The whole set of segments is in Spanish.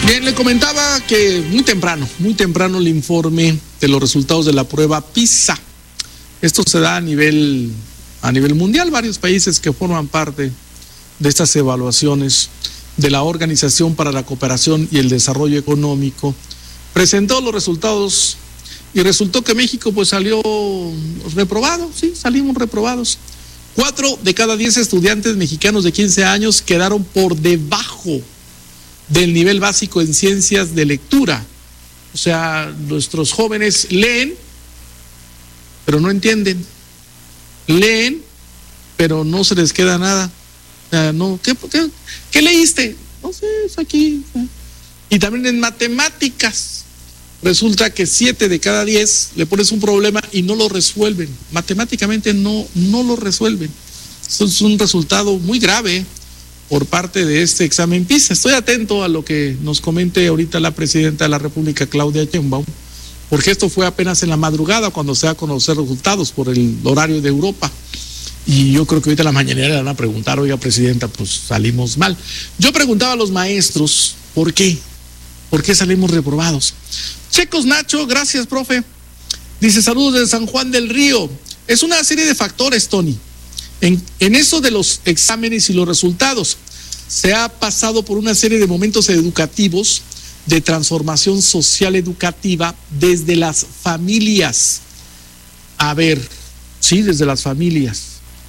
Bien, le comentaba que muy temprano el informe de los resultados de la prueba PISA. Esto se da a nivel mundial, varios países que forman parte de estas evaluaciones de la Organización para la Cooperación y el Desarrollo Económico. Presentó los resultados y resultó que México pues salió reprobado, sí, salimos reprobados. 4 de cada 10 estudiantes mexicanos de 15 años quedaron por debajo del nivel básico en ciencias de lectura. O sea, nuestros jóvenes leen, pero no entienden. Leen, pero no se les queda nada. O sea, no, ¿qué leíste? No sé, es aquí. Y también en matemáticas. Resulta que 7 de cada 10 le pones un problema y no lo resuelven. Matemáticamente no lo resuelven. Eso es un resultado muy grave por parte de este examen PISA. Estoy atento a lo que nos comente ahorita la presidenta de la República, Claudia Sheinbaum, porque esto fue apenas en la madrugada cuando se da a conocer resultados por el horario de Europa. Y yo creo que ahorita en la mañanera le van a preguntar, oiga, presidenta, pues salimos mal. Yo preguntaba a los maestros, ¿por qué? ¿Por qué salimos reprobados? Checos Nacho, gracias, profe. Dice, saludos de San Juan del Río. Es una serie de factores, Tony. En eso de los exámenes y los resultados, se ha pasado por una serie de momentos educativos de transformación social educativa desde las familias. A ver, sí, desde las familias.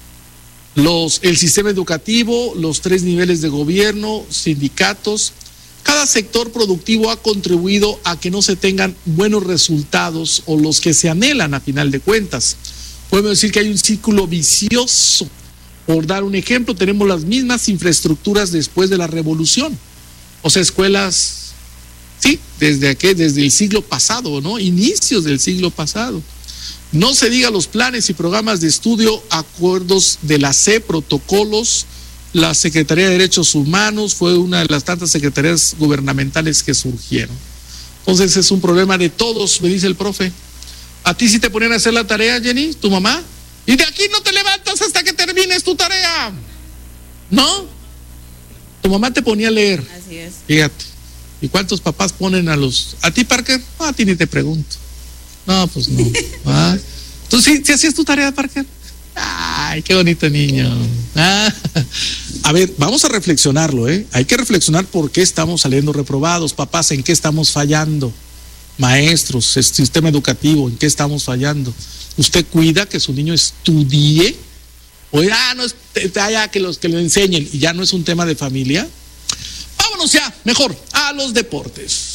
El sistema educativo, los 3 niveles de gobierno, sindicatos, cada sector productivo ha contribuido a que no se tengan buenos resultados o los que se anhelan a final de cuentas. Podemos decir que hay un círculo vicioso. Por dar un ejemplo, tenemos las mismas infraestructuras después de la revolución. O sea, escuelas, sí, desde el siglo pasado, ¿no? Inicios del siglo pasado. No se diga los planes y programas de estudio, acuerdos de la CEP, protocolos. La Secretaría de Derechos Humanos fue una de las tantas secretarías gubernamentales que surgieron. Entonces es un problema de todos, me dice el profe. ¿A ti sí te ponían a hacer la tarea, Jenny, tu mamá? Y de aquí no te levantas hasta que termines tu tarea. ¿No? Tu mamá te ponía a leer. Así es. Fíjate. ¿Y cuántos papás ponen a los... ¿A ti, Parker? No, a ti ni te pregunto. No, pues no. ¿Ah? ¿Tú sí hacías tu tarea, Parker? Ay, qué bonito niño. Ah. A ver, vamos a reflexionarlo, ¿eh? Hay que reflexionar por qué estamos saliendo reprobados, papás, en qué estamos fallando. Maestros, el sistema educativo, ¿en qué estamos fallando? ¿Usted cuida que su niño estudie? O no es ya que los que lo enseñen y ya no es un tema de familia. Vámonos ya, mejor, a los deportes.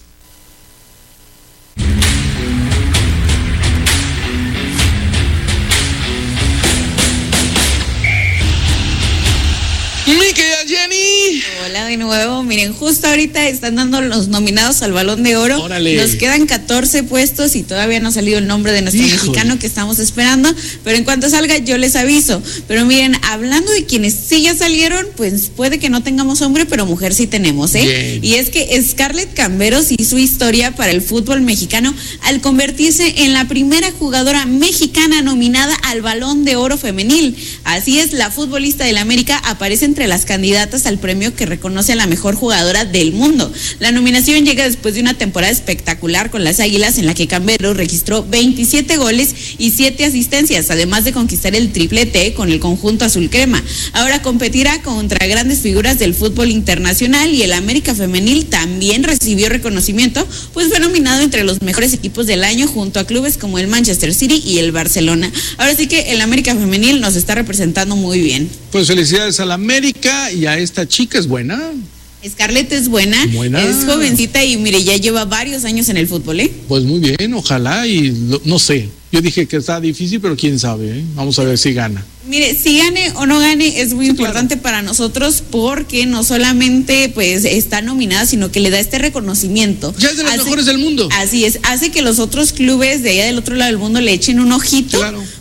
Mi querida Jenny. Hola de nuevo. Miren, justo ahorita están dando los nominados al Balón de Oro. Órale. Nos quedan 14 puestos y todavía no ha salido el nombre de nuestro mexicano que estamos esperando, pero en cuanto salga yo les aviso. Pero miren, hablando de quienes sí ya salieron, pues puede que no tengamos hombre, pero mujer sí tenemos, ¿eh? Bien. Y es que Scarlett Camberos hizo historia para el fútbol mexicano al convertirse en la primera jugadora mexicana nominada al Balón de Oro femenil. Así es, la futbolista del América aparece entre las candidatas al premio que reconoce a la mejor jugadora del mundo. La nominación llega después de una temporada espectacular con las Águilas, en la que Camberos registró 27 goles y 7 asistencias, además de conquistar el triplete con el conjunto azul crema. Ahora competirá contra grandes figuras del fútbol internacional, y el América femenil también recibió reconocimiento, pues fue nominado entre los mejores equipos del año junto a clubes como el Manchester City y el Barcelona. Ahora sí que el América femenil nos está representando muy bien. Pues felicidades al América y a esta chica, es buena. Scarlett es buena, es jovencita y mire, ya lleva varios años en el fútbol, ¿eh? Pues muy bien, ojalá, y no sé, yo dije que está difícil, pero quién sabe, ¿eh? Vamos a ver si gana. Mire, si gane o no gane es muy importante para nosotros, porque no solamente pues está nominada, sino que le da este reconocimiento. Ya es de los mejores del mundo. Así es, hace que los otros clubes de allá del otro lado del mundo le echen un ojito. Claro.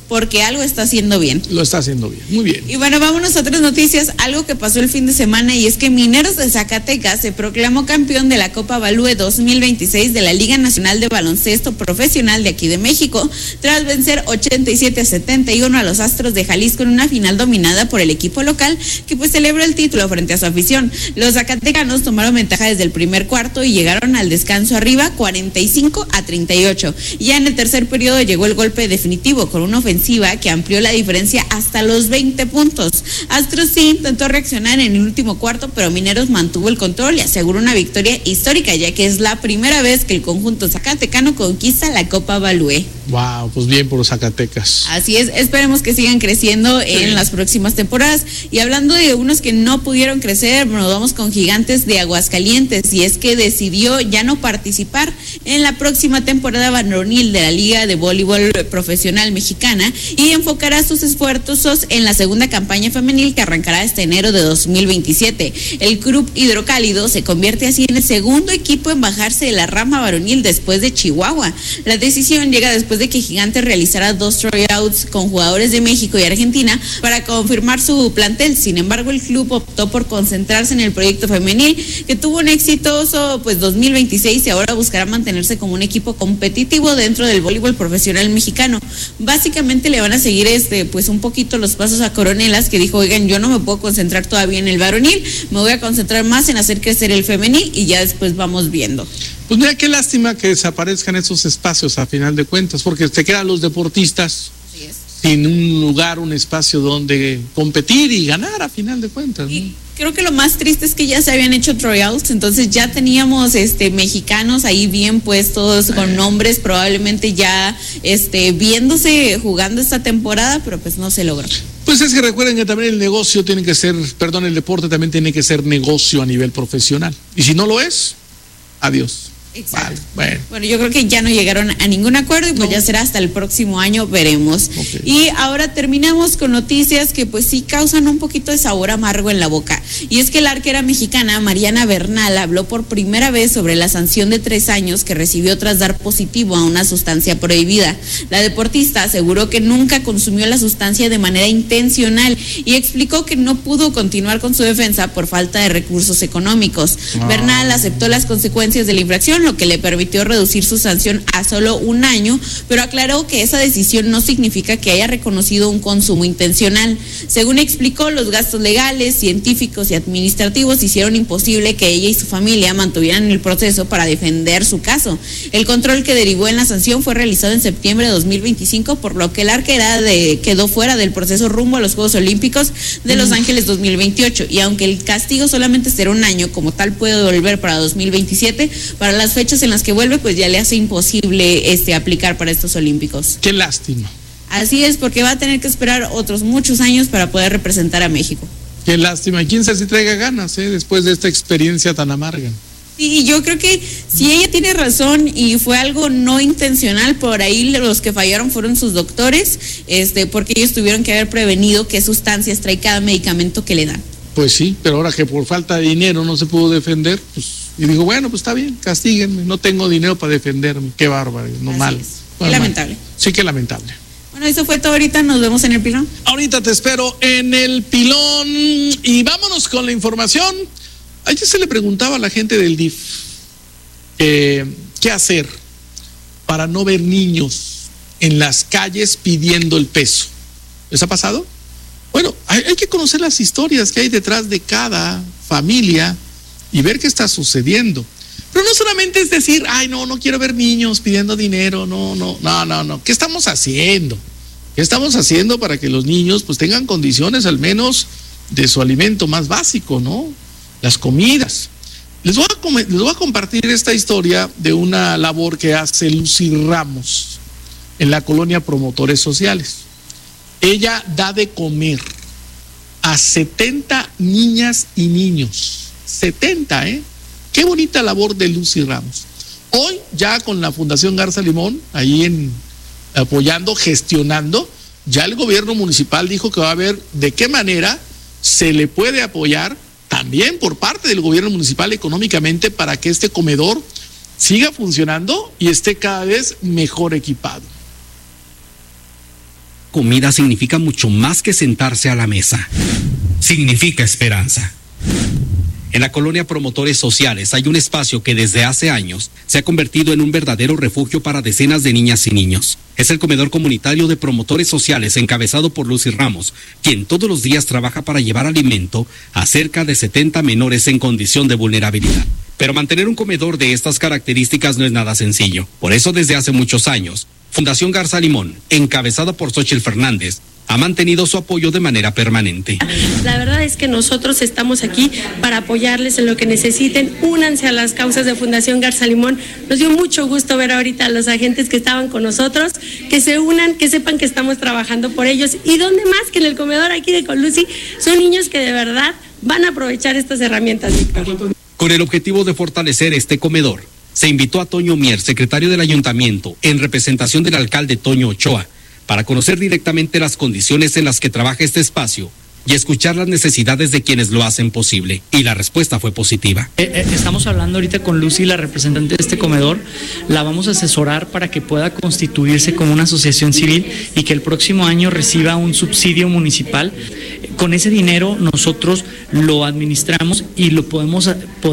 porque algo está haciendo bien. Lo está haciendo bien, muy bien. Y bueno, vámonos a otras noticias, algo que pasó el fin de semana, y es que Mineros de Zacatecas se proclamó campeón de la Copa Balúe 2026 de la Liga Nacional de Baloncesto Profesional de aquí de México, tras vencer 87-71 a los Astros de Jalisco en una final dominada por el equipo local, que pues celebró el título frente a su afición. Los zacatecanos tomaron ventaja desde el primer cuarto y llegaron al descanso arriba 45-38. Ya en el tercer periodo llegó el golpe definitivo con una ofensiva que amplió la diferencia hasta los 20 puntos. Astros sí intentó reaccionar en el último cuarto, pero Mineros mantuvo el control y aseguró una victoria histórica, ya que es la primera vez que el conjunto zacatecano conquista la Copa Balúe. Wow, pues bien por los Zacatecas. Así es, esperemos que sigan creciendo en las próximas temporadas. Y hablando de unos que no pudieron crecer, nos vamos con Gigantes de Aguascalientes, y es que decidió ya no participar en la próxima temporada varonil de la Liga de Voleibol Profesional Mexicana y enfocará sus esfuerzos en la segunda campaña femenil que arrancará este enero de 2027. El Club Hidrocálido se convierte así en el segundo equipo en bajarse de la rama varonil después de Chihuahua. La decisión llega después de que Gigantes realizara 2 tryouts con jugadores de México y Argentina para confirmar su plantel. Sin embargo, el club optó por concentrarse en el proyecto femenil, que tuvo un exitoso 2026, y ahora buscará mantenerse como un equipo competitivo dentro del voleibol profesional mexicano. Básicamente le van a seguir un poquito los pasos a Coronelas, que dijo: oigan, yo no me puedo concentrar todavía en el varonil, me voy a concentrar más en hacer crecer el femenil y ya después vamos viendo. Pues mira, qué lástima que desaparezcan esos espacios a final de cuentas, porque te quedan los deportistas sin un lugar, un espacio donde competir y ganar a final de cuentas, ¿no? Y creo que lo más triste es que ya se habían hecho tryouts, entonces ya teníamos mexicanos ahí bien puestos, con nombres probablemente ya viéndose jugando esta temporada, pero pues no se logró. Pues es que recuerden que también el deporte también tiene que ser negocio a nivel profesional. Y si no lo es, adiós. Exacto. Vale, bueno, yo creo que ya no llegaron a ningún acuerdo y pues ya será hasta el próximo año, veremos. Okay. Y ahora terminamos con noticias que pues sí causan un poquito de sabor amargo en la boca. Y es que la arquera mexicana Mariana Bernal habló por primera vez sobre la sanción de 3 años que recibió tras dar positivo a una sustancia prohibida. La deportista aseguró que nunca consumió la sustancia de manera intencional y explicó que no pudo continuar con su defensa por falta de recursos económicos. Bernal aceptó las consecuencias de la infracción, lo que le permitió reducir su sanción a solo 1 año, pero aclaró que esa decisión no significa que haya reconocido un consumo intencional. Según explicó, los gastos legales, científicos y administrativos hicieron imposible que ella y su familia mantuvieran el proceso para defender su caso. El control que derivó en la sanción fue realizado en septiembre de 2025, por lo que la arquera quedó fuera del proceso rumbo a los Juegos Olímpicos de Los Ángeles 2028, y aunque el castigo solamente será 1 año, como tal puede volver para 2027, para las fechas en las que vuelve pues ya le hace imposible aplicar para estos Olímpicos. Qué lástima. Así es, porque va a tener que esperar otros muchos años para poder representar a México. Qué lástima. ¿Quién sabe si traiga ganas después de esta experiencia tan amarga? Sí, yo creo que si ella tiene razón y fue algo no intencional, por ahí los que fallaron fueron sus doctores, porque ellos tuvieron que haber prevenido qué sustancias trae cada medicamento que le dan. Pues sí, pero ahora que por falta de dinero no se pudo defender, pues, y digo, bueno, pues está bien, castíguenme, no tengo dinero para defenderme. Qué bárbaro, no mal. Qué lamentable. Sí, qué lamentable. Bueno, eso fue todo ahorita, nos vemos en el pilón. Ahorita te espero en el pilón y vámonos con la información. Ayer se le preguntaba a la gente del DIF qué hacer para no ver niños en las calles pidiendo el peso. ¿Les ha pasado? Bueno, hay que conocer las historias que hay detrás de cada familia y ver qué está sucediendo. Pero no solamente es decir, ay, no quiero ver niños pidiendo dinero, no. ¿Qué estamos haciendo? ¿Qué estamos haciendo para que los niños pues tengan condiciones al menos de su alimento más básico, ¿no? Las comidas. Les voy a compartir esta historia de una labor que hace Lucy Ramos en la colonia Promotores Sociales. Ella da de comer a 70 niñas y niños. 70, Qué bonita labor de Lucy Ramos. Hoy ya con la Fundación Garza Limón, ahí apoyando, gestionando, ya el gobierno municipal dijo que va a ver de qué manera se le puede apoyar también por parte del gobierno municipal económicamente para que este comedor siga funcionando y esté cada vez mejor equipado. comida significa mucho más que sentarse a la mesa. Significa esperanza. En la colonia Promotores Sociales hay un espacio que desde hace años se ha convertido en un verdadero refugio para decenas de niñas y niños. Es el comedor comunitario de Promotores Sociales encabezado por Lucy Ramos, quien todos los días trabaja para llevar alimento a cerca de 70 menores en condición de vulnerabilidad. Pero mantener un comedor de estas características no es nada sencillo. Por eso desde hace muchos años, Fundación Garza Limón, encabezada por Xochitl Fernández, ha mantenido su apoyo de manera permanente. La verdad es que nosotros estamos aquí para apoyarles en lo que necesiten. Únanse a las causas de Fundación Garza Limón. Nos dio mucho gusto ver ahorita a los agentes que estaban con nosotros, que se unan, que sepan que estamos trabajando por ellos. Y dónde más que en el comedor aquí de Colusi, son niños que de verdad van a aprovechar estas herramientas, Víctor. Con el objetivo de fortalecer este comedor, se invitó a Toño Mier, secretario del ayuntamiento, en representación del alcalde Toño Ochoa, para conocer directamente las condiciones en las que trabaja este espacio y escuchar las necesidades de quienes lo hacen posible. Y la respuesta fue positiva. Estamos hablando ahorita con Lucy, la representante de este comedor. La vamos a asesorar para que pueda constituirse como una asociación civil y que el próximo año reciba un subsidio municipal. Con ese dinero nosotros lo administramos y lo podemos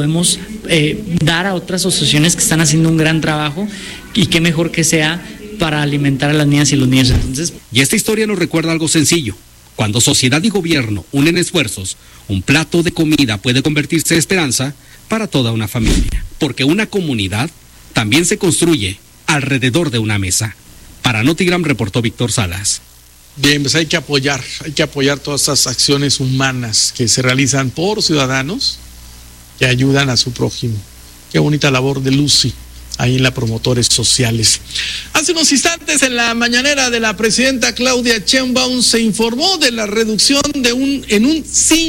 dar a otras asociaciones que están haciendo un gran trabajo, y qué mejor que sea para alimentar a las niñas y los niños. Entonces, y esta historia nos recuerda algo sencillo. Cuando sociedad y gobierno unen esfuerzos, un plato de comida puede convertirse en esperanza para toda una familia. Porque una comunidad también se construye alrededor de una mesa. Para Notigram reportó Víctor Salas. Bien, pues hay que apoyar todas estas acciones humanas que se realizan por ciudadanos que ayudan a su prójimo. Qué bonita labor de Lucy ahí en la Promotores Sociales. Hace unos instantes en la mañanera de la presidenta Claudia Sheinbaum se informó de la reducción en un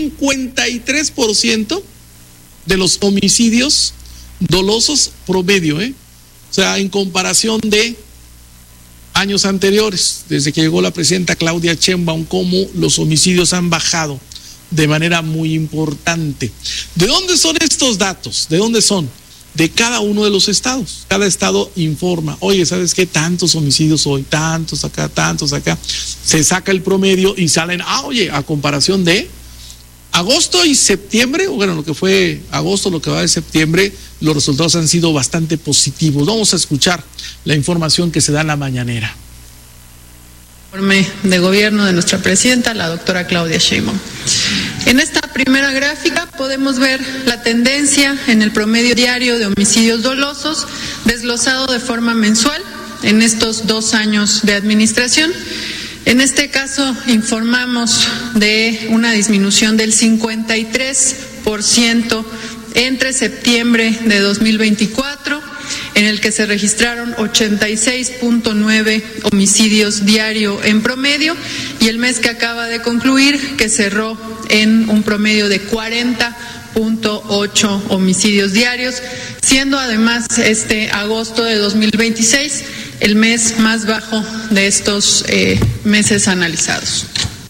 53% de los homicidios dolosos promedio, O sea, en comparación de años anteriores, desde que llegó la presidenta Claudia Sheinbaum, cómo los homicidios han bajado de manera muy importante. ¿De dónde son estos datos? ¿De dónde son? De cada uno de los estados. Cada estado informa, oye, ¿sabes qué? Tantos homicidios hoy, tantos acá. Se saca el promedio y salen, oye, a comparación de agosto y septiembre, bueno, lo que fue agosto, lo que va de septiembre, los resultados han sido bastante positivos. Vamos a escuchar la información que se da en la mañanera. Informe de gobierno de nuestra presidenta, la doctora Claudia Sheinbaum. En esta primera gráfica podemos ver la tendencia en el promedio diario de homicidios dolosos desglosado de forma mensual en estos 2 años de administración. En este caso informamos de una disminución del 53% entre septiembre de 2024, en el que se registraron 86.9 homicidios diario en promedio, y el mes que acaba de concluir, que cerró en un promedio de 40.8 homicidios diarios, siendo además este agosto de 2026 el mes más bajo de estos meses analizados.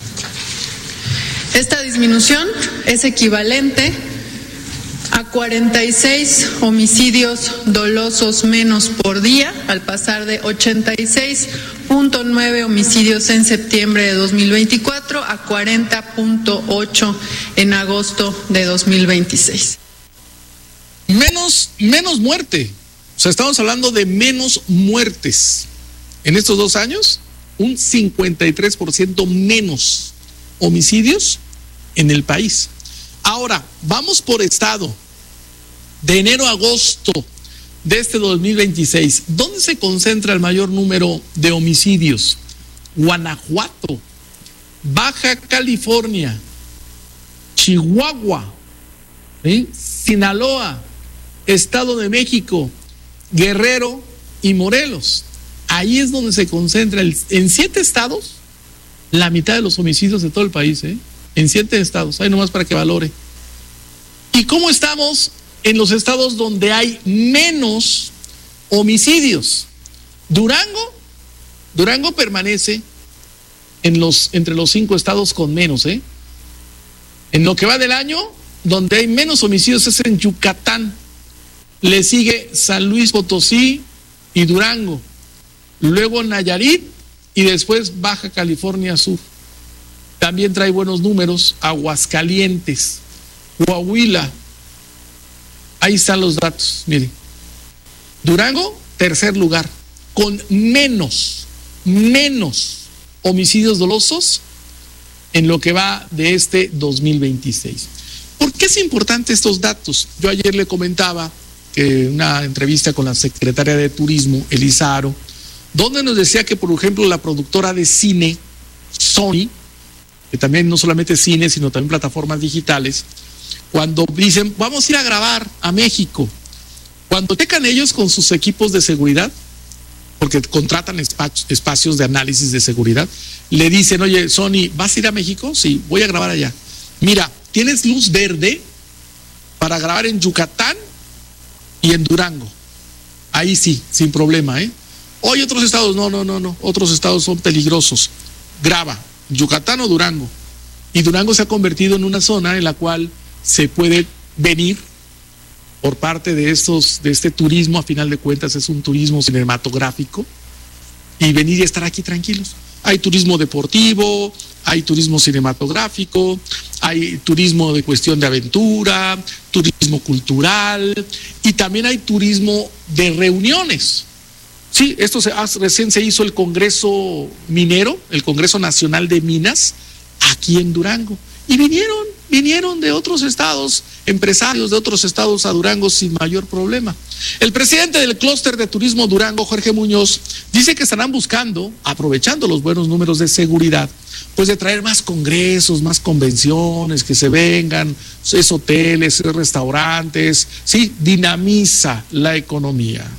Esta disminución es equivalente a 46 homicidios dolosos menos por día, al pasar de 86.9 homicidios en septiembre de 2024 a 40.8 en agosto de 2026. Menos muerte. O sea, estamos hablando de menos muertes. En estos 2 años, un 53% menos homicidios en el país. Ahora, vamos por estado. De enero a agosto de este 2026, ¿dónde se concentra el mayor número de homicidios? Guanajuato, Baja California, Chihuahua, Sinaloa, Estado de México, Guerrero y Morelos. Ahí es donde se concentra en 7 estados, la mitad de los homicidios de todo el país, en 7 estados, ahí nomás para que valore. ¿Y cómo estamos en los estados donde hay menos homicidios? Durango permanece entre los 5 estados con menos, En lo que va del año, donde hay menos homicidios es en Yucatán. Le sigue San Luis Potosí y Durango. Luego Nayarit y después Baja California Sur. También trae buenos números. Aguascalientes, Coahuila. Ahí están los datos, miren. Durango, tercer lugar, con menos homicidios dolosos en lo que va de este 2026. ¿Por qué es importante estos datos? Yo ayer le comentaba que una entrevista con la secretaria de Turismo, Elisa Aro, donde nos decía que, por ejemplo, la productora de cine, Sony, que también no solamente cine, sino también plataformas digitales, cuando dicen, vamos a ir a grabar a México, cuando checan ellos con sus equipos de seguridad, porque contratan espacios de análisis de seguridad, le dicen, oye, Sony, ¿vas a ir a México? Sí, voy a grabar allá. Mira, tienes luz verde para grabar en Yucatán y en Durango. Ahí sí, sin problema, ¿eh? Hoy otros estados, no, otros estados son peligrosos. Graba, Yucatán o Durango. Y Durango se ha convertido en una zona en la cual se puede venir por parte de este turismo, a final de cuentas es un turismo cinematográfico, y venir y estar aquí tranquilos. Hay turismo deportivo, hay turismo cinematográfico, hay turismo de cuestión de aventura, turismo cultural, y también hay turismo de reuniones. Sí, recién se hizo el Congreso Minero, el Congreso Nacional de Minas, aquí en Durango, y vinieron de otros estados, empresarios de otros estados a Durango sin mayor problema. El presidente del clúster de turismo Durango, Jorge Muñoz, dice que estarán buscando, aprovechando los buenos números de seguridad, pues de traer más congresos, más convenciones, que se vengan, es hoteles, es restaurantes, sí, dinamiza la economía.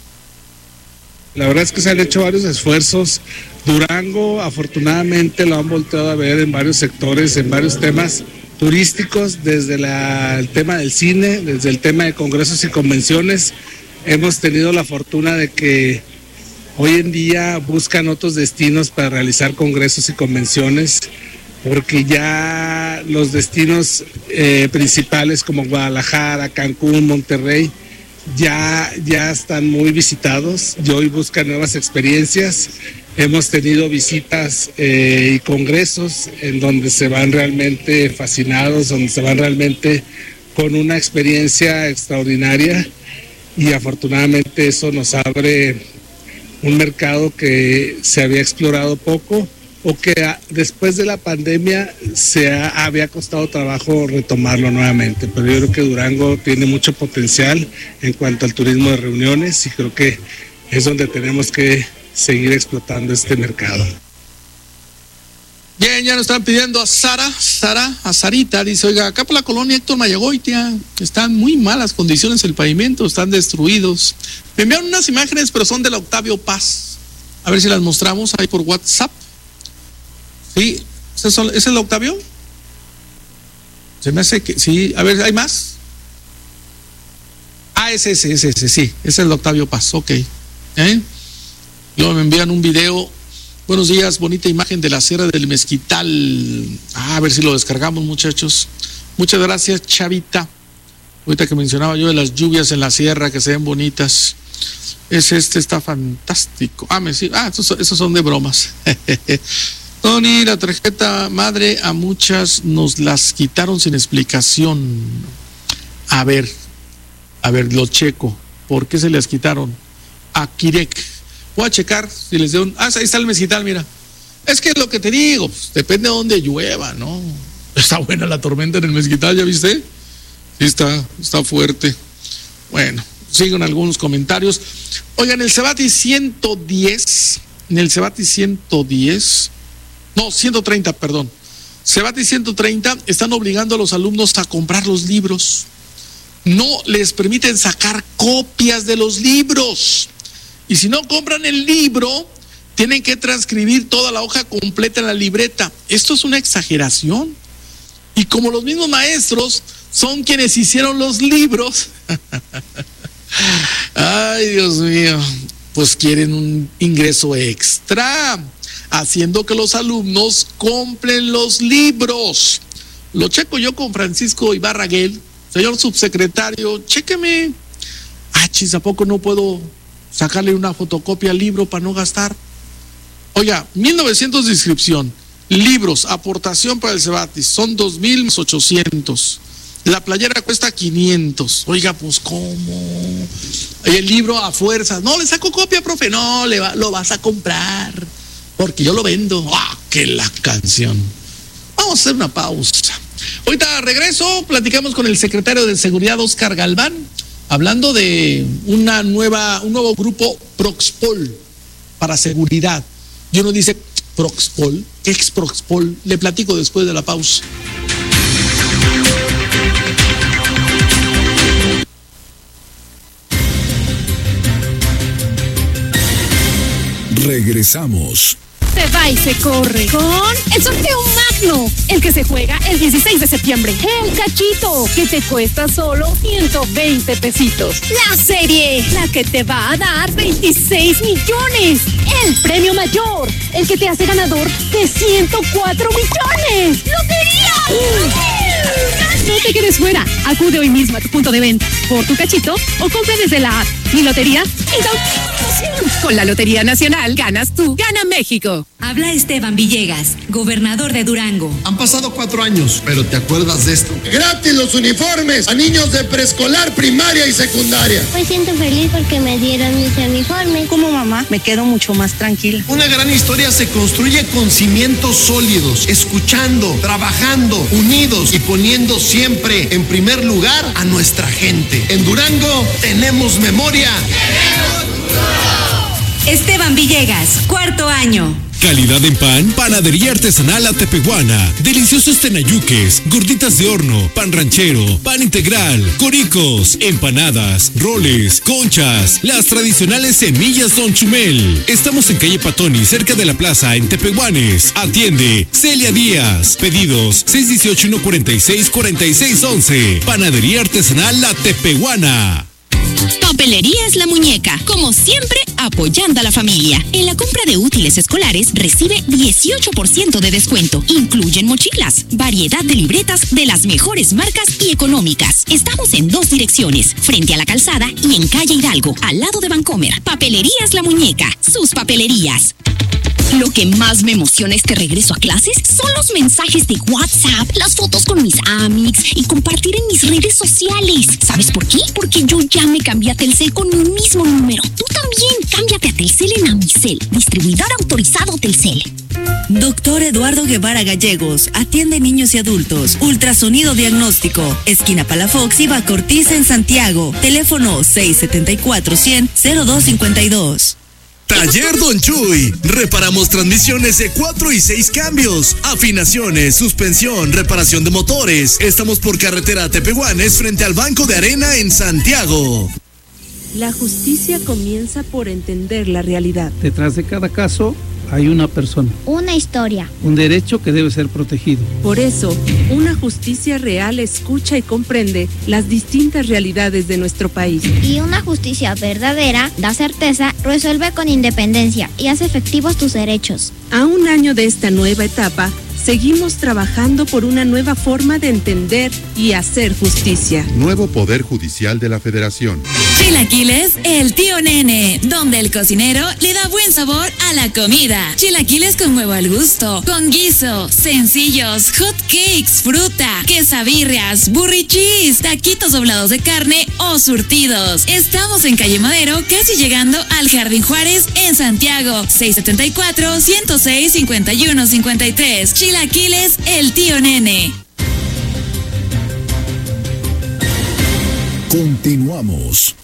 La verdad es que se han hecho varios esfuerzos. Durango, afortunadamente, lo han volteado a ver en varios sectores, en varios temas turísticos, desde el tema del cine, desde el tema de congresos y convenciones. Hemos tenido la fortuna de que hoy en día buscan otros destinos para realizar congresos y convenciones, porque ya los destinos principales como Guadalajara, Cancún, Monterrey, ya están muy visitados y hoy buscan nuevas experiencias. Hemos tenido visitas y congresos en donde se van realmente fascinados, donde se van realmente con una experiencia extraordinaria, y afortunadamente eso nos abre un mercado que se había explorado poco o que después de la pandemia había costado trabajo retomarlo nuevamente. Pero yo creo que Durango tiene mucho potencial en cuanto al turismo de reuniones, y creo que es donde tenemos que seguir explotando este mercado. Bien, ya nos están pidiendo a Sarita, dice, oiga, acá por la colonia Héctor Mayagoitia están muy malas condiciones el pavimento, están destruidos. Me enviaron unas imágenes, pero son de la Octavio Paz. A ver si las mostramos ahí por WhatsApp. Sí, ¿ese es el Octavio? Se me hace que, sí, a ver, ¿hay más? Ah, ese, sí, ese es el Octavio Paz, ok. Luego me envían un video. Buenos días, bonita imagen de la Sierra del Mezquital. A ver si lo descargamos, muchachos. Muchas gracias, Chavita. Ahorita que mencionaba yo de las lluvias en la sierra que se ven bonitas. Está fantástico. Esos son de bromas. Tony, la tarjeta madre a muchas nos las quitaron sin explicación. A ver, lo checo. ¿Por qué se las quitaron? A Kirek. Voy a checar si les doy ahí está el Mezquital, mira. Es que lo que te digo, pues, depende de dónde llueva, ¿no? Está buena la tormenta en el Mezquital, ¿ya viste? Sí, está fuerte. Bueno, siguen algunos comentarios. Oigan, el Cebati 110, no, 130, perdón. Cebati 130 están obligando a los alumnos a comprar los libros. No les permiten sacar copias de los libros. Y si no compran el libro, tienen que transcribir toda la hoja completa en la libreta. Esto es una exageración. Y como los mismos maestros son quienes hicieron los libros, ay, Dios mío, pues quieren un ingreso extra, haciendo que los alumnos compren los libros. Lo checo yo con Francisco Ibarraguel. Señor subsecretario, chéqueme. ¿A poco no puedo sacarle una fotocopia al libro para no gastar? Oiga, 1,900 de inscripción. Libros, aportación para el Cebatis, son 2,800. La playera cuesta 500. Oiga, pues ¿cómo? El libro a fuerzas. No, le saco copia, profe. No, lo vas a comprar. Porque yo lo vendo. ¡Ah, qué la canción! Vamos a hacer una pausa. Ahorita regreso, platicamos con el secretario de Seguridad, Óscar Galván, hablando de un nuevo grupo Proxpol para seguridad. Y uno dice, Proxpol, ¿qué es Proxpol? Le platico después de la pausa. Regresamos. Se va y se corre con el sorteo magno, el que se juega el 16 de septiembre. El cachito, que te cuesta solo 120 pesitos. La serie, la que te va a dar 26 millones. El premio mayor, el que te hace ganador de 104 millones. ¡Lotería! No te quedes fuera. Acude hoy mismo a tu punto de venta por tu cachito o compra desde la app Mi Lotería y con la Lotería Nacional ganas tú, gana México. Habla Esteban Villegas, gobernador de Durango. Han pasado 4 años, pero ¿te acuerdas de esto? Gratis los uniformes a niños de preescolar, primaria y secundaria. Me siento feliz porque me dieron mis uniformes. Como mamá, me quedo mucho más tranquila. Una gran historia se construye con cimientos sólidos, escuchando, trabajando, unidos y poniendo siempre en primer lugar a nuestra gente. En Durango tenemos memoria. Esteban Villegas, 4º año. Calidad en pan, Panadería Artesanal La Tepehuana. Deliciosos tenayuques, gorditas de horno, pan ranchero, pan integral, coricos, empanadas, roles, conchas, las tradicionales semillas Don Chumel. Estamos en calle Patoni, cerca de la plaza, en Tepehuanes. Atiende Celia Díaz. Pedidos 618-46-4611. Panadería Artesanal La Tepehuana. Papelerías La Muñeca, como siempre, apoyando a la familia. En la compra de útiles escolares recibe 18% de descuento. Incluyen mochilas, variedad de libretas de las mejores marcas y económicas. Estamos en 2 direcciones, frente a la calzada y en calle Hidalgo, al lado de Vancomer. Papelerías La Muñeca, sus papelerías. Lo que más me emociona este regreso a clases son los mensajes de WhatsApp, las fotos con mis amics y compartir en mis redes sociales. ¿Sabes por qué? Porque yo ya me cambié a Telcel con mi mismo número. Tú también, cámbiate a Telcel en Amicel, distribuidor autorizado Telcel. Doctor Eduardo Guevara Gallegos, atiende niños y adultos. Ultrasonido diagnóstico, esquina Palafox y Bacortiz en Santiago. Teléfono 674-100-0252. Taller Don Chuy. Reparamos transmisiones de 4 y 6 cambios, afinaciones, suspensión, reparación de motores. Estamos por carretera Tepehuanes frente al Banco de Arena en Santiago. La justicia comienza por entender la realidad. Detrás de cada caso hay una persona. Una historia. Un derecho que debe ser protegido. Por eso, una justicia real escucha y comprende las distintas realidades de nuestro país. Y una justicia verdadera da certeza, resuelve con independencia y hace efectivos tus derechos. A un año de esta nueva etapa, seguimos trabajando por una nueva forma de entender y hacer justicia. Nuevo Poder Judicial de la Federación. Chilaquiles, el tío Nene, donde el cocinero le da buen sabor a la comida. Chilaquiles con huevo al gusto, con guiso, sencillos, hot cakes, fruta, quesabirrias, burrichis, taquitos doblados de carne o surtidos. Estamos en Calle Madero, casi llegando al Jardín Juárez en Santiago. 674-106-5153. Chilaquiles, el tío Nene. Continuamos.